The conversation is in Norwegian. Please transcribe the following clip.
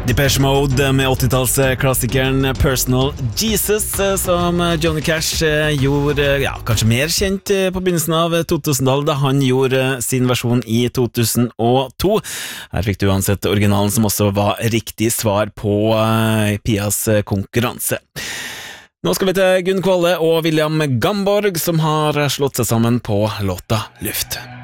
Depeche Mode med 80-tallsklassikeren Personal Jesus, som Johnny Cash gjorde kanskje mer kjent på begynnelsen av 2000-tallet, da han gjorde sin versjon i 2002. Her fikk du uansett originalen, som også var riktig svar på Pias konkurranse. Nå skal vi til Gunn Kvalle og William Gamborg, som har slått seg sammen på låta Luft.